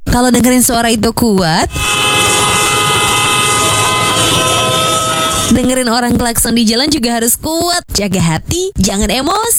Kalau dengerin suara itu kuat, dengerin orang klakson di jalan juga harus kuat. Jaga hati, jangan emosi.